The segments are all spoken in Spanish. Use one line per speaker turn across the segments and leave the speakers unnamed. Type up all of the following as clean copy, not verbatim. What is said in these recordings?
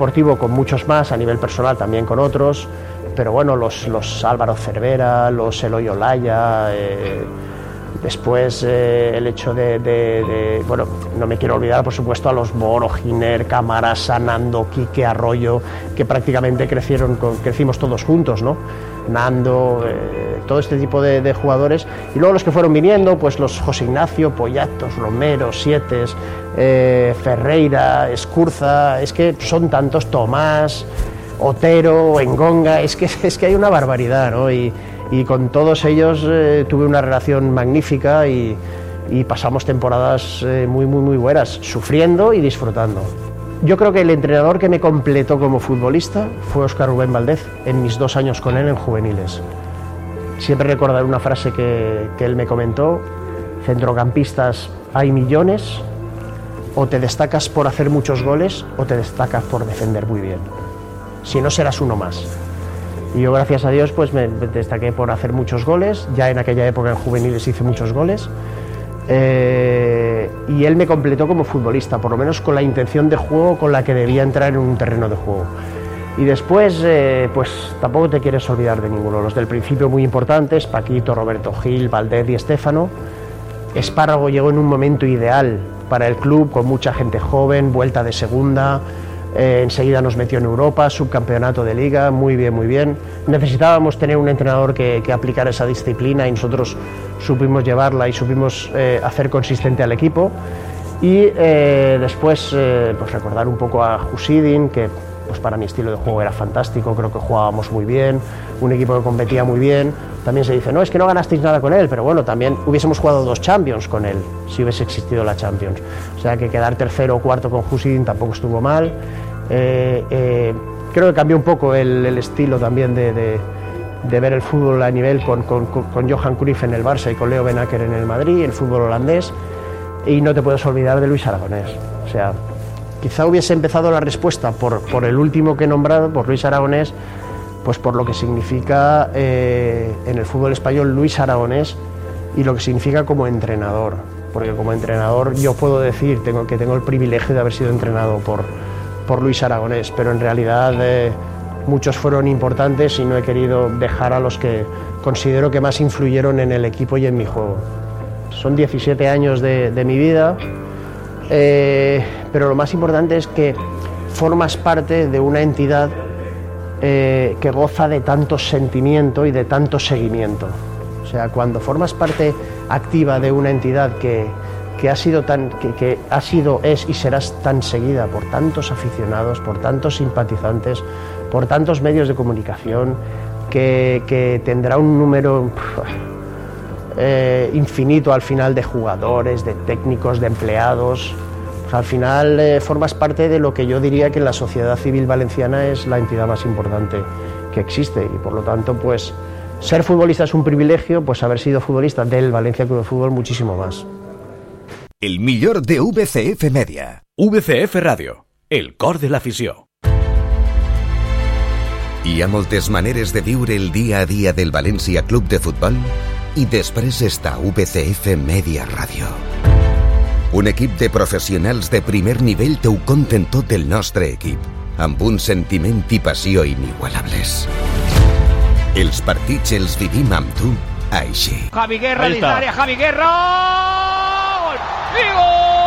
deportivo con muchos más, a nivel personal también con otros, pero bueno, los Álvaro Cervera, los Eloy Olaya, después el hecho bueno, no me quiero olvidar por supuesto a los Boro, Giner, Camarasa, Nando, Quique, Arroyo, que prácticamente crecimos todos juntos, ¿no? Nando, todo este tipo de jugadores, y luego los que fueron viniendo, pues los José Ignacio, Poyatos, Romero, Sietes, Ferreira, Escurza, es que son tantos, Tomás, Otero, Engonga, es que hay una barbaridad, ¿no? Y con todos ellos tuve una relación magnífica y pasamos temporadas muy buenas, sufriendo y disfrutando. Yo creo que el entrenador que me completó como futbolista fue Óscar Rubén Valdez, en mis 2 años con él en juveniles. Siempre recordaré una frase que él me comentó: centrocampistas hay millones, o te destacas por hacer muchos goles o te destacas por defender muy bien. Si no, serás uno más. Y yo, gracias a Dios, pues me destaqué por hacer muchos goles. Ya en aquella época en juveniles hice muchos goles. Y él me completó como futbolista, por lo menos con la intención de juego con la que debía entrar en un terreno de juego. Y después, pues tampoco te quieres olvidar de ninguno. Los del principio muy importantes: Paquito, Roberto Gil, Valdez y Estéfano. Espárrago llegó en un momento ideal para el club, con mucha gente joven, vuelta de segunda. Enseguida nos metió en Europa, subcampeonato de liga, muy bien. Necesitábamos tener un entrenador que aplicara esa disciplina, y nosotros supimos llevarla y supimos hacer consistente al equipo. Y después pues recordar un poco a Husidin, que pues para mi estilo de juego era fantástico, creo que jugábamos muy bien, un equipo que competía muy bien. También se dice, no, es que no ganasteis nada con él, pero bueno, también hubiésemos jugado 2 Champions con él, si hubiese existido la Champions. O sea que quedar tercero o cuarto con Husidin tampoco estuvo mal. Creo que cambió un poco el estilo también de ver el fútbol a nivel con Johan Cruyff en el Barça y con Leo Benaker en el Madrid, el fútbol holandés. Y no te puedes olvidar de Luis Aragonés. O sea, quizá hubiese empezado la respuesta por el último que he nombrado, por Luis Aragonés, pues por lo que significa en el fútbol español Luis Aragonés y lo que significa como entrenador. Porque como entrenador yo puedo decir que tengo el privilegio de haber sido entrenado por Luis Aragonés, pero en realidad muchos fueron importantes y no he querido dejar a los que considero que más influyeron en el equipo y en mi juego. Son 17 años de mi vida, pero lo más importante es que formas parte de una entidad que goza de tanto sentimiento y de tanto seguimiento. O sea, cuando formas parte activa de una entidad que ha sido, es y serás tan seguida por tantos aficionados, por tantos simpatizantes, por tantos medios de comunicación, que tendrá un número infinito al final de jugadores, de técnicos, de empleados. Pues al final formas parte de lo que yo diría que en la sociedad civil valenciana es la entidad más importante que existe, y por lo tanto pues ser futbolista es un privilegio, pues haber sido futbolista del Valencia Club de Fútbol muchísimo más.
El millor de VCF Media.
VCF Ràdio, el cor de l'afició.
Hi ha moltes maneres de viure el dia a dia del València Club de Futbol, i després està VCF Media Ràdio. Un equip de professionals de primer nivell t'ho conten tot el nostre equip, amb un sentiment i passió inigualables. Els partits els vivim amb tu, així.
Javi Guerra dins l'àrea, Javi Guerra! ¡Y gol!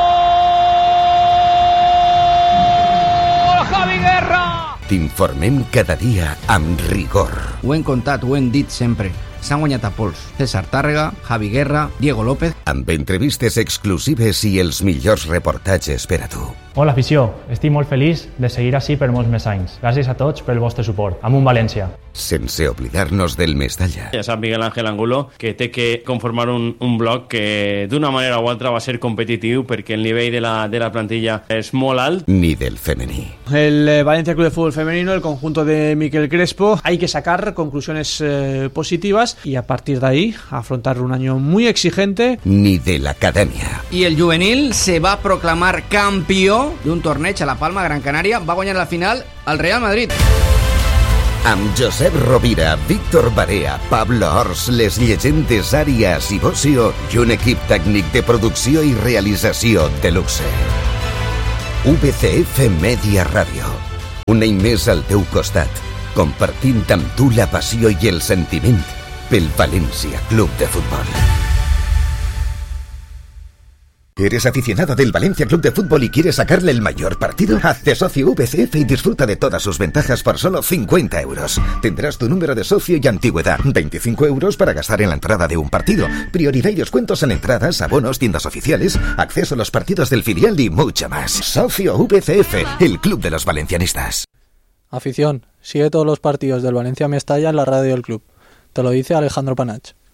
¡Javi Guerra!
T'informem cada dia amb rigor.
Ho hem contat, ho hem dit sempre. S'han guanyat a pols. César Tàrrega, Javi Guerra, Diego López.
Amb entrevistes exclusives i els millors reportatges per a tu.
Hola, afició. Estic molt feliç de seguir així per molts més anys. Gràcies a tots pel vostre suport. Amunt València.
Sense oblidar-nos del Mestalla.
Ja sap Miguel Ángel Angulo que té que conformar un bloc que d'una manera o altra va ser competitiu perquè el nivell de la plantilla és molt alt.
Ni del femení.
El Valencia Club de Fútbol Femenino, el conjunto de Miquel Crespo, hay que sacar conclusiones positivas y a partir de ahí afrontar un año muy exigente.
Ni de la academia.
Y el juvenil se va a proclamar campeón de un torneig a La Palma, Gran Canària. Va guanyar la final al Real Madrid.
Amb Josep Rovira, Víctor Barea, Pablo Ors, les llegendes Àrias i Bocio i un equip tècnic de producció i realització de luxe. VCF Media Ràdio. Un any més al teu costat, compartint amb tu la passió i el sentiment pel Valencia Club de Fútbol. ¿Eres aficionado del Valencia Club de Fútbol y quieres sacarle el mayor partido? Hazte socio VCF y disfruta de todas sus ventajas por solo 50 euros. Tendrás tu número de socio y antigüedad, 25 euros para gastar en la entrada de un partido, prioridad y descuentos en entradas, abonos, tiendas oficiales, acceso a los partidos del filial y mucho más. Socio VCF, el club de los valencianistas.
Afición, sigue todos los partidos del Valencia Mestalla en la radio del club. Te lo dice Alejandro Panach.